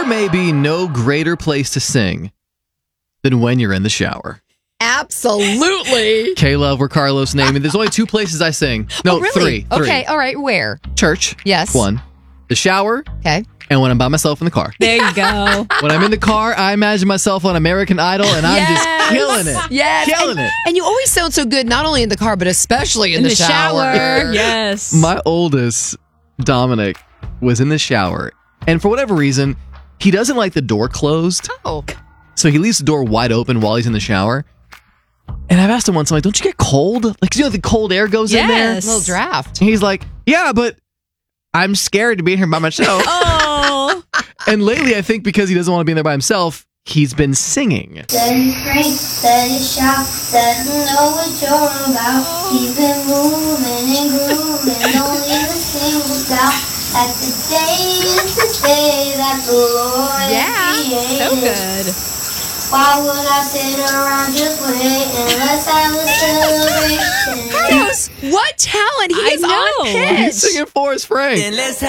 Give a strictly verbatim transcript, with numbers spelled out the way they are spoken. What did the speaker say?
may be no greater place to sing than when you're in the shower. Absolutely. Kayla, we're Carlos naming. There's only two places I sing. No, oh, really? three, three. Okay, all right. Where? Church. Yes. One. The shower. Okay. And when I'm by myself in the car. There you go. When I'm in the car, I imagine myself on American Idol, and I'm Yes. just killing it. Yes. Killing and, it. And you always sound so good, not only in the car, but especially in, In the, the shower. shower. Yes. My oldest, Dominic, was in the shower, and for whatever reason, he doesn't like the door closed. Oh. So he leaves the door wide open while he's in the shower. And I've asked him once, I'm like, don't you get cold? Like, you know, the cold air goes in there? A little draft. And he's like, yeah, but I'm scared to be in here by myself. Oh. And lately, I think because he doesn't want to be in there by himself, he's been singing. Let it scream, let it shout, let them know what you're about. Keep it moving and grooving, don't leave a single doubt. That the day is the day that the Lord Yeah, created. So good. Why would I sit around just waiting? Let's have a celebration. Carlos, what talent. He I is know. on pitch. He's singing Forrest Frank. Then let's have